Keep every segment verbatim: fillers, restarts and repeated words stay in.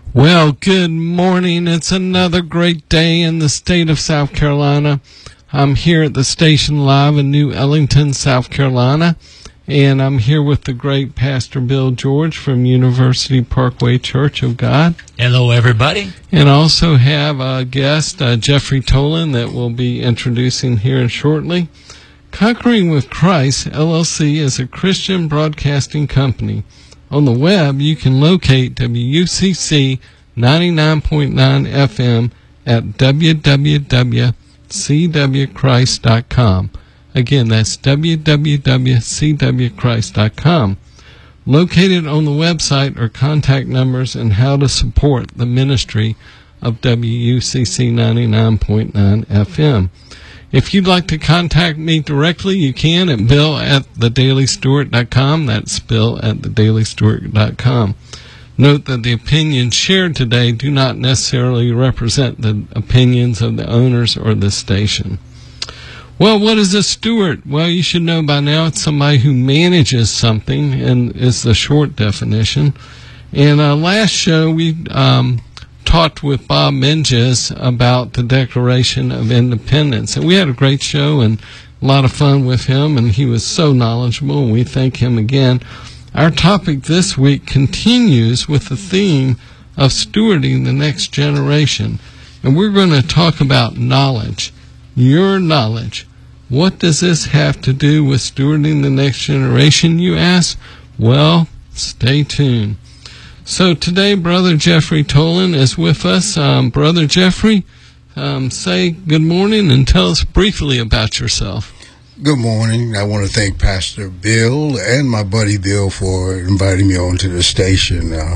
Well, good morning. It's another great day in the state of South Carolina. I'm here at the station live in New Ellington, South Carolina, and I'm here with the great Pastor Bill George from University Parkway Church of God. Hello, everybody. And also have a guest, uh, Jeffrey Tolan, that we'll be introducing here shortly. Conquering with Christ, L L C, is a Christian broadcasting company. On the web, you can locate W U C C ninety-nine point nine F M at w w w dot c w christ dot com. Again, that's w w w dot c w christ dot com. Located on the website are contact numbers and how to support the ministry of W U C C ninety-nine point nine F M. If you'd like to contact me directly, you can at bill at the daily stewart dot com. That's bill at the daily stewart dot com. Note that the opinions shared today do not necessarily represent the opinions of the owners or the station. Well, what is a steward? Well, you should know by now it's somebody who manages something, and is the short definition. And uh, last show, we um, talked with Bob Menges about the Declaration of Independence, and we had a great show and a lot of fun with him, and he was so knowledgeable, and we thank him again. Our topic this week continues with the theme of stewarding the next generation, and we're going to talk about knowledge, your knowledge. What does this have to do with stewarding the next generation, you ask? Well, stay tuned. So today, Brother Jeffrey Tolan is with us. Um, Brother Jeffrey, um, say good morning and tell us briefly about yourself. Good morning. I want to thank Pastor Bill and my buddy Bill for inviting me onto the station. Uh,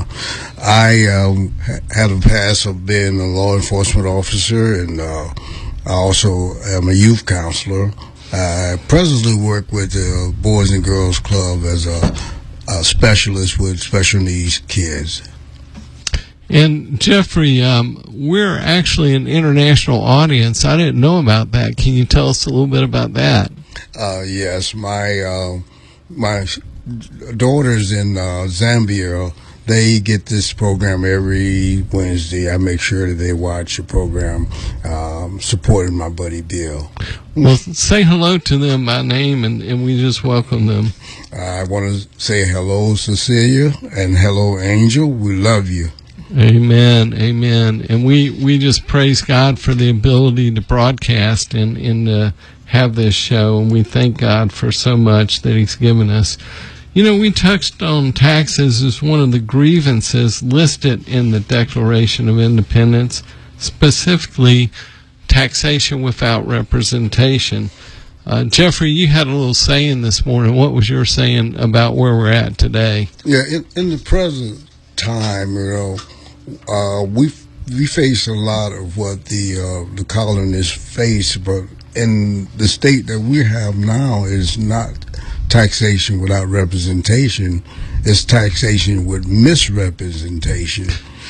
I um, had a past of being a law enforcement officer, and uh, I also am a youth counselor. I presently work with the Boys and Girls Club as a Uh, specialist with special needs kids. And Jeffrey, um, we're actually an international audience. I didn't know about that. Can you tell us a little bit about that? Uh, yes, my uh, my daughters in uh, Zambia, they get this program every Wednesday. I make sure that they watch the program, um, supporting my buddy Bill. Well, say hello to them by name, and, and we just welcome them. I want to say hello, Cecilia, and hello, Angel. We love you. Amen, amen. And we, we just praise God for the ability to broadcast and, and uh, have this show, and we thank God for so much that He's given us. You know, we touched on taxes as one of the grievances listed in the Declaration of Independence, specifically taxation without representation. Uh, Jeffrey, you had a little saying this morning. What was your saying about where we're at today? Yeah, in, in the present time, you know, uh, we we face a lot of what the uh, the colonists face, but in the state that we have now is not taxation without representation. It's taxation with misrepresentation.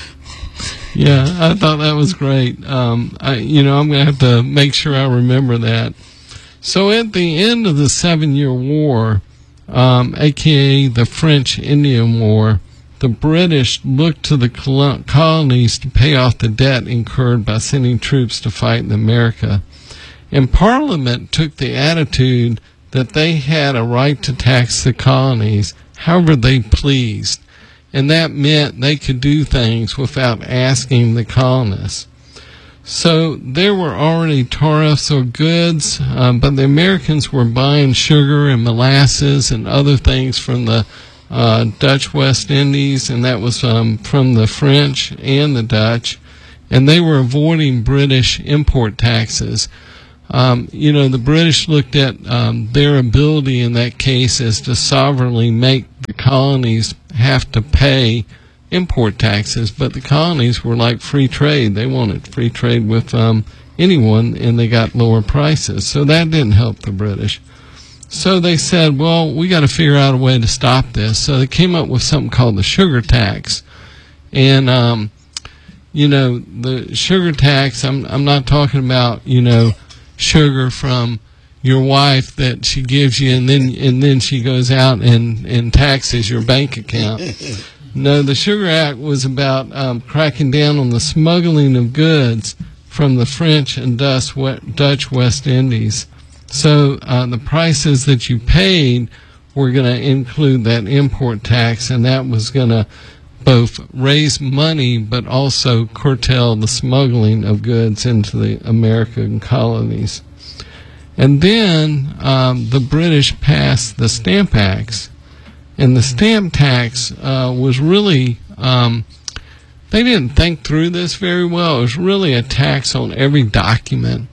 Yeah, I thought that was great. Um, I, you know, I'm going to have to make sure I remember that. So at the end of the Seven-Year War, um, a k a the French-Indian War, the British looked to the col- colonies to pay off the debt incurred by sending troops to fight in America. And Parliament took the attitude that they had a right to tax the colonies however they pleased, and that meant they could do things without asking the colonists. So there were already tariffs or goods, um, but the Americans were buying sugar and molasses and other things from the uh, Dutch West Indies, and that was um, from the French and the Dutch, and they were avoiding British import taxes. Um, you know, the British looked at um, their ability in that case as to sovereignly make the colonies have to pay import taxes, but the colonies were like free trade. They wanted free trade with um, anyone, and they got lower prices. So that didn't help the British. So they said, well, we got to figure out a way to stop this. So they came up with something called the sugar tax. And, um, you know, the sugar tax, I'm, I'm not talking about, you know, sugar from your wife that she gives you, and then and then she goes out and, and taxes your bank account. No, the Sugar Act was about um, cracking down on the smuggling of goods from the French and Dutch West Indies. So uh, the prices that you paid were going to include that import tax, and that was going to both raise money but also curtail the smuggling of goods into the American colonies. And then um, the British passed the Stamp Acts, and the stamp tax uh, was really, um, they didn't think through this very well. It was really a tax on every document.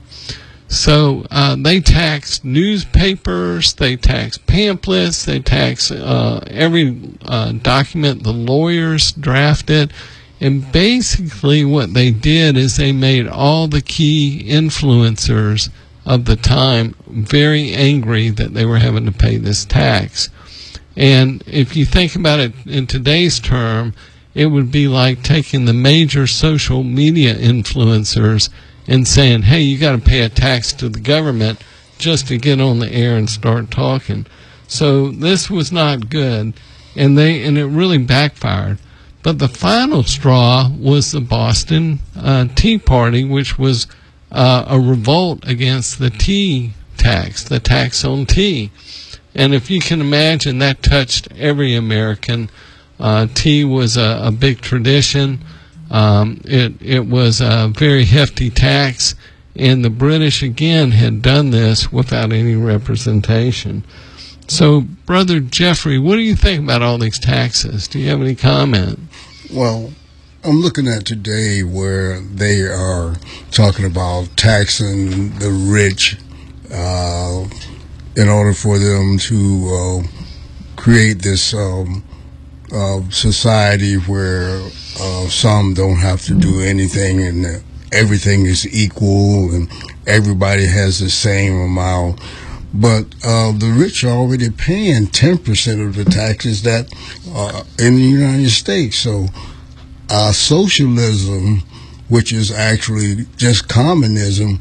So uh, they taxed newspapers, they taxed pamphlets, they taxed uh, every uh, document the lawyers drafted. And basically what they did is they made all the key influencers of the time very angry that they were having to pay this tax. And if you think about it in today's term, it would be like taking the major social media influencers and saying, hey, you got to pay a tax to the government just to get on the air and start talking. So this was not good, and they and it really backfired. But the final straw was the Boston uh, Tea Party, which was uh, a revolt against the tea tax, the tax on tea. And if you can imagine, that touched every American. Uh, tea was a, a big tradition. Um, it it was a very hefty tax, and the British again had done this without any representation. So, Brother Jeffrey, what do you think about all these taxes? Do you have any comment? Well, I'm looking at today where they are talking about taxing the rich uh, in order for them to uh, create this um, uh, society where uh, some don't have to do anything and uh, everything is equal and everybody has the same amount. But uh, the rich are already paying ten percent of the taxes that uh, in the United States. So uh, socialism, which is actually just communism,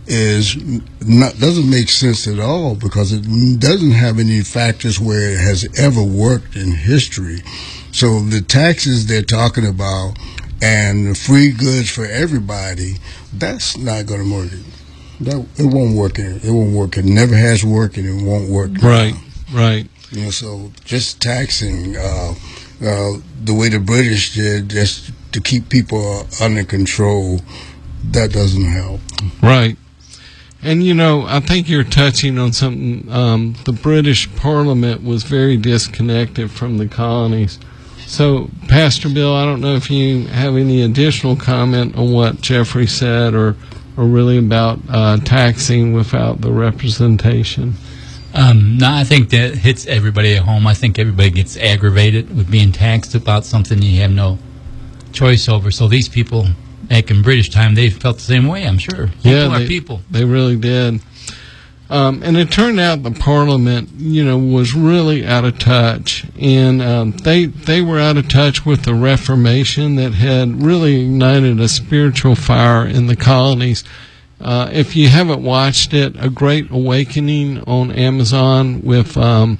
is not doesn't make sense at all because it doesn't have any factors where it has ever worked in history. So the taxes they're talking about and the free goods for everybody, that's not going to work. That it won't work. It won't work. It never has worked, and it won't work. Right, right. You know, so just taxing uh, uh, the way the British did, just to keep people under control, that doesn't help. Right. And, you know, I think you're touching on something. Um, the British Parliament was very disconnected from the colonies. So, Pastor Bill, I don't know if you have any additional comment on what Jeffrey said or, or really about uh, taxing without the representation. Um, no, I think that hits everybody at home. I think everybody gets aggravated with being taxed about something you have no choice over. So these people back in British time, they felt the same way, I'm sure. Yeah, they, they, people. they really did. Um, and it turned out the Parliament, you know, was really out of touch. And um, they they were out of touch with the Reformation that had really ignited a spiritual fire in the colonies. Uh, if you haven't watched it, A Great Awakening on Amazon with um,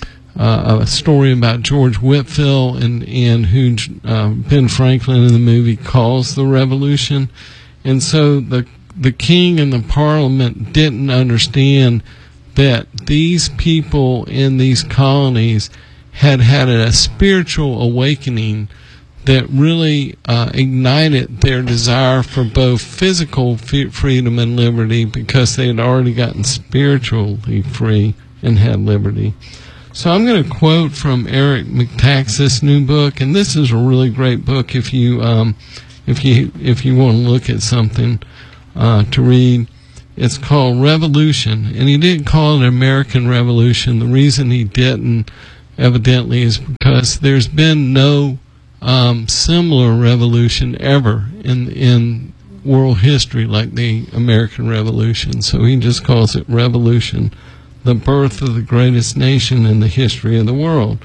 uh, a story about George Whitefield and, and who uh, Ben Franklin in the movie calls the revolution. And so the the king and the parliament didn't understand that these people in these colonies had had a spiritual awakening that really uh, ignited their desire for both physical f- freedom and liberty because they had already gotten spiritually free and had liberty. So I'm going to quote from Eric McTaxis' new book, and this is a really great book if you um, if you if you want to look at something uh, to read. It's called Revolution, and he didn't call it American Revolution. The reason he didn't, evidently, is because there's been no um, similar revolution ever in in world history like the American Revolution. So he just calls it Revolution, the birth of the greatest nation in the history of the world.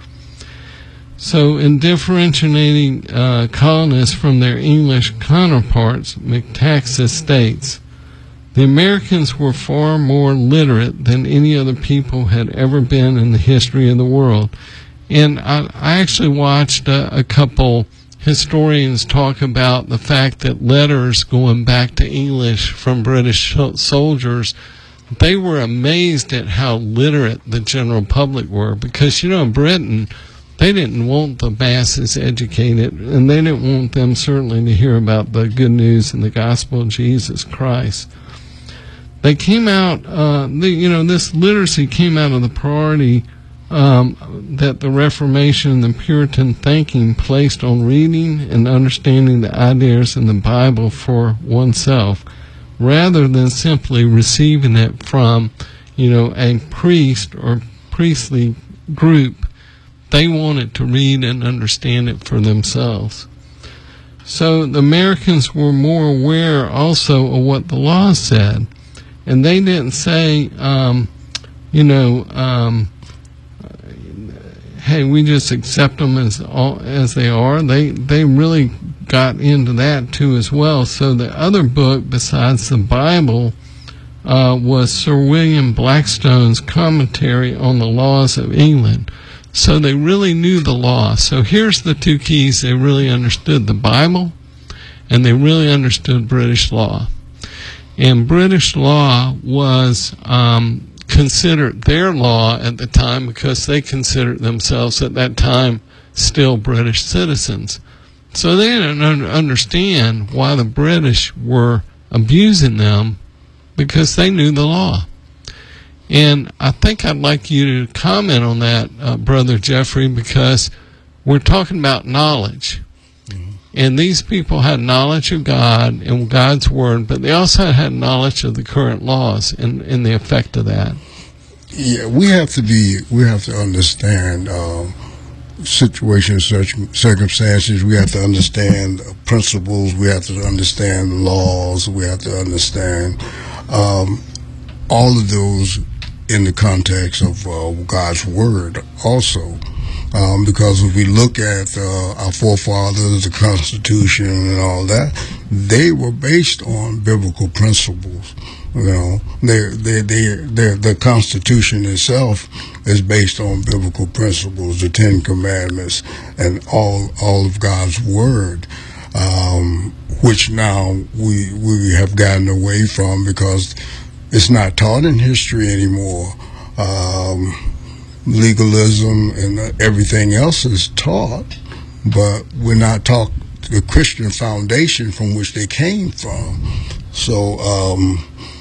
So in differentiating uh, colonists from their English counterparts, McTaxis states, the Americans were far more literate than any other people had ever been in the history of the world, And I, I actually watched a, a couple historians talk about the fact that letters going back to English from British soldiers, they were amazed at how literate the general public were, because, you know, in Britain, they didn't want the masses educated, and they didn't want them certainly to hear about the good news and the gospel of Jesus Christ. They came out, uh, the, you know, this literacy came out of the priority um, that the Reformation and the Puritan thinking placed on reading and understanding the ideas in the Bible for oneself, rather than simply receiving it from, you know, a priest or priestly group. They wanted to read and understand it for themselves. So the Americans were more aware also of what the law said. And they didn't say, um, you know, um, hey, we just accept them as all, as they are. They they really got into that too as well. So the other book besides the Bible uh, was Sir William Blackstone's commentary on the laws of England. So they really knew the law. So here's the two keys. They really understood the Bible, and they really understood British law. And British law was um, considered their law at the time because they considered themselves at that time still British citizens. So they didn't un- understand why the British were abusing them, because they knew the law. And I think I'd like you to comment on that, uh, Brother Jeffrey, because we're talking about knowledge. And these people had knowledge of God and God's Word, but they also had knowledge of the current laws and, and the effect of that. Yeah, we have to be, we have to understand um, situations, such circumstances. We have to understand principles. We have to understand laws. We have to understand um, all of those in the context of uh, God's Word also. Um, because if we look at uh, our forefathers, the Constitution and all that, they were based on biblical principles. You know, they, they, they, they, the Constitution itself is based on biblical principles, the Ten Commandments, and all all of God's Word, um, which now we we have gotten away from because it's not taught in history anymore. Um, legalism and everything else is taught, but we're not taught the Christian foundation from which they came from. So um,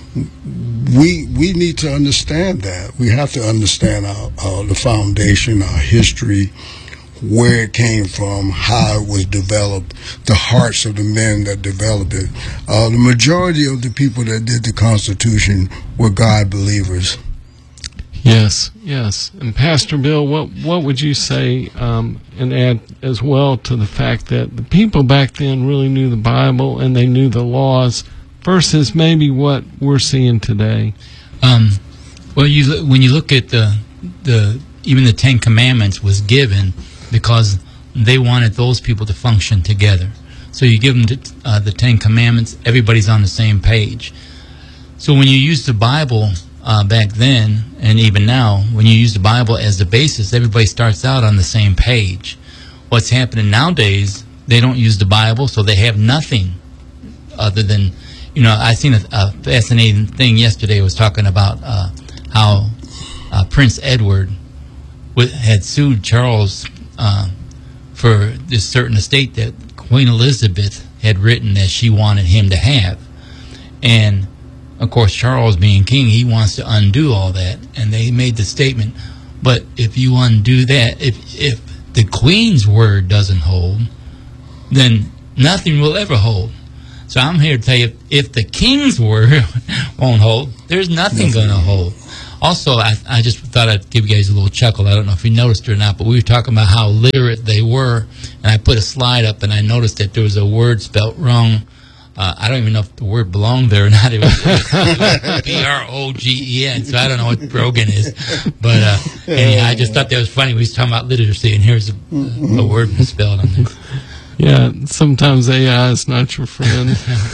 we we need to understand that. We have to understand our, our, the foundation, our history, where it came from, how it was developed, the hearts of the men that developed it. Uh, the majority of the people that did the Constitution were God believers. Yes, yes. And Pastor Bill, what what would you say, um, and add as well to the fact that the people back then really knew the Bible and they knew the laws versus maybe what we're seeing today? Um, well, you when you look at the the even the Ten Commandments was given because they wanted those people to function together. So you give them the, uh, the Ten Commandments, everybody's on the same page. So when you use the Bible uh, back then, and even now, when you use the Bible as the basis, everybody starts out on the same page. What's happening nowadays, they don't use the Bible, so they have nothing other than, you know, I seen a, a fascinating thing yesterday. It was talking about uh, how uh, Prince Edward w- had sued Charles uh, for this certain estate that Queen Elizabeth had written that she wanted him to have. And of course, Charles being king, he wants to undo all that. And they made the statement, but if you undo that, if if the Queen's word doesn't hold, then nothing will ever hold. So I'm here to tell you, if, if the King's word won't hold, there's nothing going to hold. Also, I, I just thought I'd give you guys a little chuckle. I don't know if you noticed it or not, but we were talking about how literate they were. And I put a slide up, and I noticed that there was a word spelt wrong. Uh, I don't even know if the word belonged there or not. It was, it was B R O G E N, so I don't know what brogan is. But uh, anyhow, I just thought that was funny. We was talking about literacy, and here's a, a word misspelled on there. Yeah, sometimes A I is not your friend.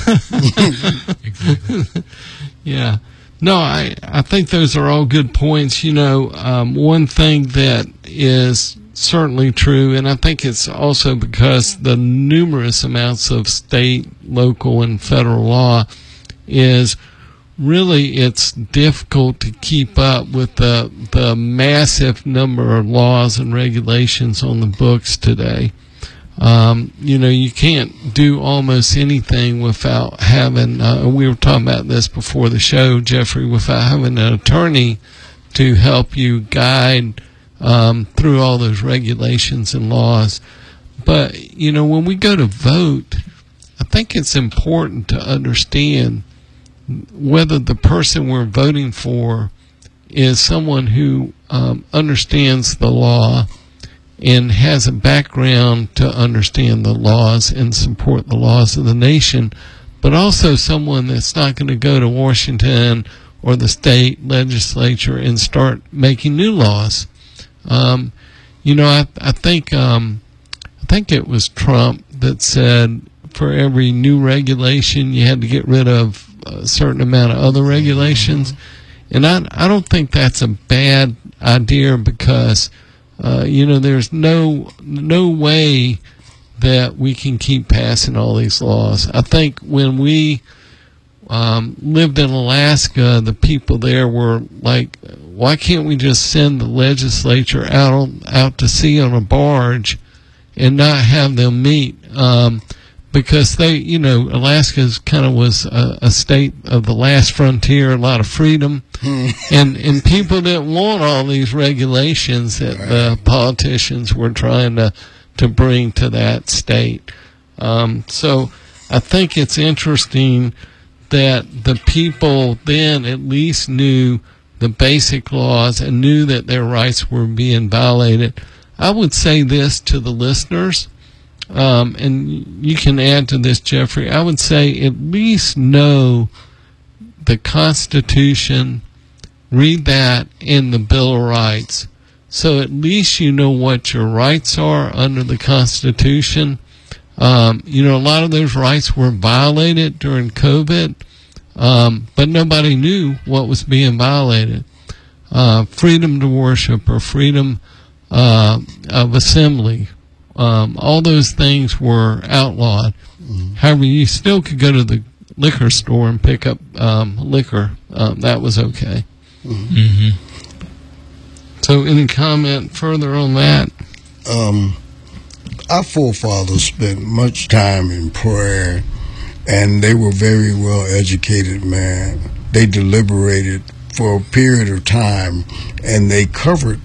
Exactly. Yeah. No, I, I think those are all good points. You know, um, one thing that is certainly true, and I think it's also because the numerous amounts of state, local, and federal law is really it's difficult to keep up with the the massive number of laws and regulations on the books today. Um, you know, you can't do almost anything without having, uh, we were talking about this before the show, Jeffrey, without having an attorney to help you guide um, through all those regulations and laws. But, you know, when we go to vote, I think it's important to understand whether the person we're voting for is someone who um, understands the law and has a background to understand the laws and support the laws of the nation, but also someone that's not going to go to Washington or the state legislature and start making new laws. Um, you know, I, I think um, I think it was Trump that said for every new regulation you had to get rid of a certain amount of other regulations, and I I don't think that's a bad idea because Uh, you know, there's no no way that we can keep passing all these laws. I think when we um, lived in Alaska, the people there were like, why can't we just send the legislature out on, out to sea on a barge and not have them meet? Um, because they, you know, Alaska kind of was a, a state of the last frontier, a lot of freedom. and and people didn't want all these regulations that the politicians were trying to, to bring to that state. Um, so I think it's interesting that the people then at least knew the basic laws and knew that their rights were being violated. I would say this to the listeners, um, and you can add to this, Jeffrey. I would say at least know the Constitution, read that in the Bill of Rights. So at least you know what your rights are under the Constitution. Um, you know, a lot of those rights were violated during COVID, um, but nobody knew what was being violated. Uh, freedom to worship or freedom uh, of assembly, um, all those things were outlawed. Mm-hmm. However, you still could go to the liquor store and pick up um, liquor. Um, that was okay. Mm-hmm. So any comment further on that? Um, our forefathers spent much time in prayer, and they were very well educated, man. They deliberated for a period of time, and they covered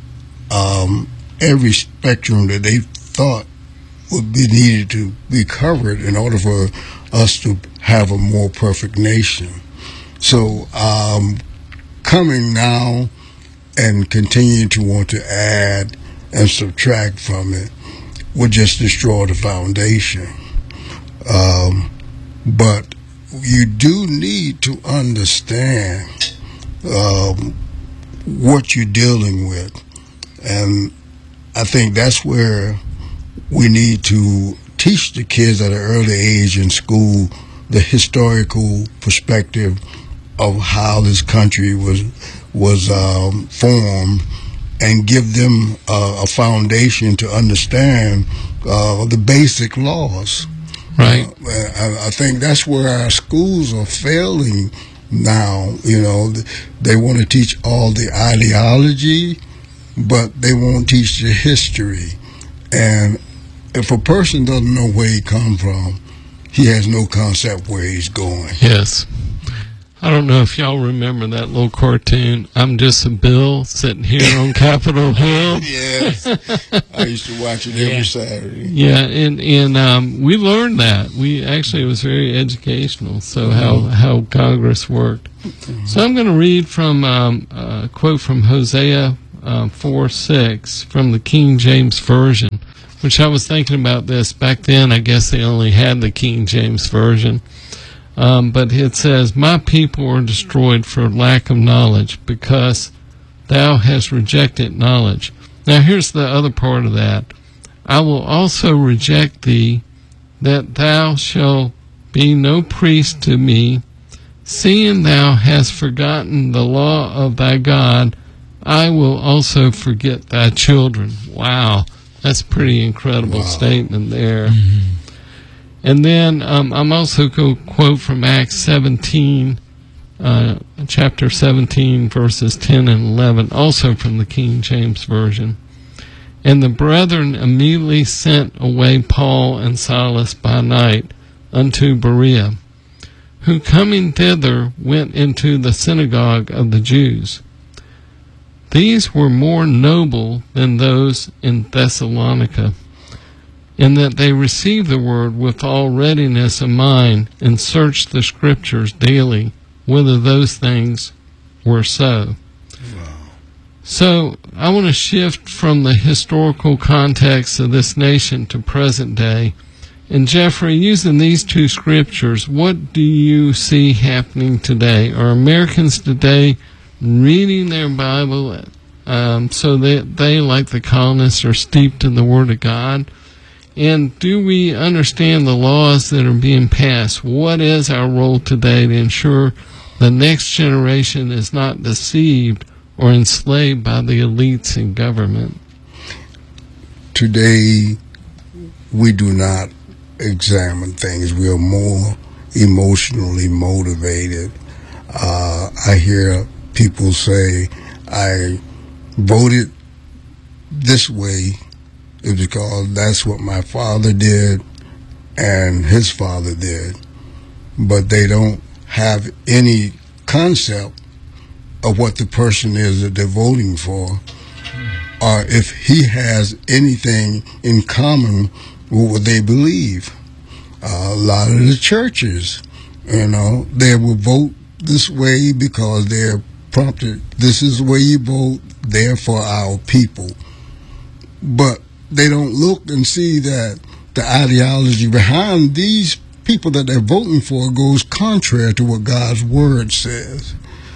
um, every spectrum that they thought would be needed to be covered in order for us to have a more perfect nation. So um, coming now and continuing to want to add and subtract from it would just destroy the foundation. Um, but you do need to understand um, what you're dealing with. And I think that's where we need to teach the kids at an early age in school the historical perspective of how this country was was um, formed, and give them uh, a foundation to understand uh, the basic laws. Right. Uh, I, I think that's where our schools are failing now. You know, they want to teach all the ideology, but they won't teach the history. And if a person doesn't know where he come from, he has no concept where he's going. Yes. I don't know if y'all remember that little cartoon, I'm Just a Bill sitting here on Capitol Hill. Yes. I used to watch it every Yeah. Saturday. Yeah, and, and um, we learned that. We actually, it was very educational, so how, how Congress worked. So I'm going to read from um, a quote from Hosea uh, four six from the King James Version, which I was thinking about this. Back then, I guess they only had the King James Version. Um, but it says, my people are destroyed for lack of knowledge, because thou hast rejected knowledge. Now here's the other part of that. I will also reject thee, that thou shalt be no priest to me, seeing thou hast forgotten the law of thy God, I will also forget thy children. Wow, that's a pretty incredible wow. statement there. Mm-hmm. And then um, I'm also going to quote from Acts seventeen, uh, chapter seventeen, verses ten and eleven, also from the King James Version. And the brethren immediately sent away Paul and Silas by night unto Berea, who coming thither went into the synagogue of the Jews. These were more noble than those in Thessalonica, in that they received the word with all readiness of mind, and searched the Scriptures daily, whether those things were so. Wow. So I want to shift from the historical context of this nation to present day. And Jeffrey, using these two scriptures, what do you see happening today? Are Americans today reading their Bible um, so that they, like the colonists, are steeped in the Word of God? And do we understand the laws that are being passed? What is our role today to ensure the next generation is not deceived or enslaved by the elites in government? Today, we do not examine things. We are more emotionally motivated. Uh, I hear people say, I voted this way because that's what my father did and his father did. But they don't have any concept of what the person is that they're voting for, or if he has anything in common with what they believe. Uh, a lot of the churches, you know, they will vote this way because they're prompted, this is the way you vote, therefore our people. But they don't look and see that the ideology behind these people that they're voting for goes contrary to what God's word says.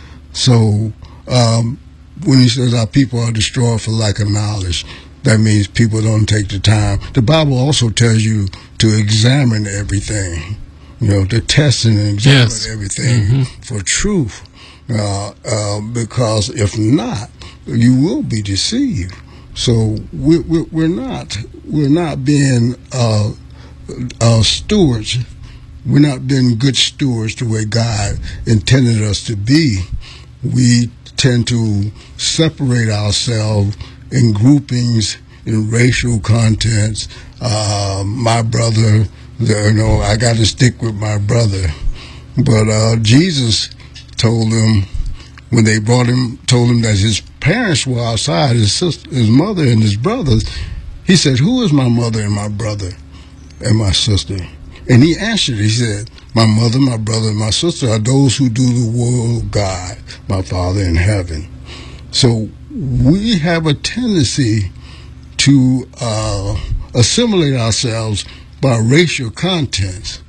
So um, when he says our people are destroyed for lack of knowledge, that means people don't take the time. The Bible also tells you to examine everything, you know, to test and examine yes. everything mm-hmm. for truth, uh, uh, because if not, you will be deceived. So we're, we're, we're not we're not being uh, uh, stewards. We're not being good stewards the way God intended us to be. We tend to separate ourselves in groupings, in racial contents. Uh, my brother, you know, I got to stick with my brother. But uh, Jesus told him, when they brought him, told him that his parents were outside, his sister, his mother and his brothers, he said, who is my mother and my brother and my sister? And he answered, he said, my mother, my brother, and my sister are those who do the will of God, my Father in heaven. So we have a tendency to uh, assimilate ourselves by racial contents.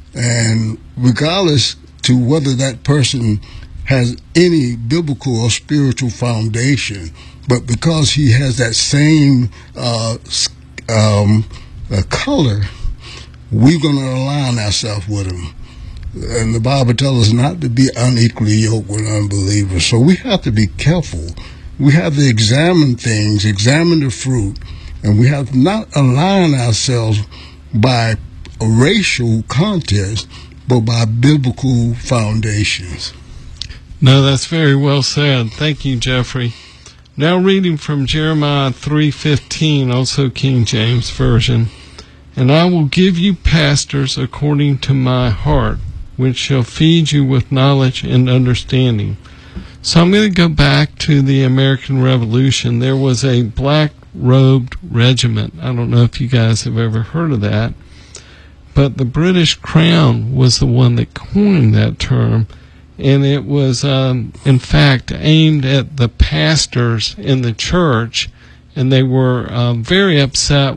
And regardless to whether that person has any biblical or spiritual foundation, but because he has that same uh, um, uh, color, we're going to align ourselves with him. And the Bible tells us not to be unequally yoked with unbelievers. So we have to be careful. We have to examine things, examine the fruit, and we have to not align ourselves by a racial context, but by biblical foundations. No, that's very well said. Thank you, Jeffrey. Now reading from Jeremiah three fifteen, also King James Version. And I will give you pastors according to my heart, which shall feed you with knowledge and understanding. So I'm going to go back to the American Revolution. There was a black-robed regiment. I don't know if you guys have ever heard of that. But the British Crown was the one that coined that term. And it was, um, in fact, aimed at the pastors in the church. And they were um, very upset